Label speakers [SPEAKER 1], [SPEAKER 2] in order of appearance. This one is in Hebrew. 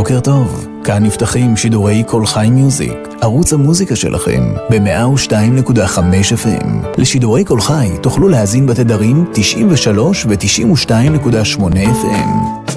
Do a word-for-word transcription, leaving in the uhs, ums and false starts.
[SPEAKER 1] בוקר טוב, כאן נפתחים שידורי כל חי מיוזיק, ערוץ המוזיקה שלכם, ב-מאה ושתיים נקודה חמש אף אם. לשידורי כל חי תוכלו להאזין בתדרים תשעים ושלוש ו-תשעים ושתיים נקודה שמונה אף אם.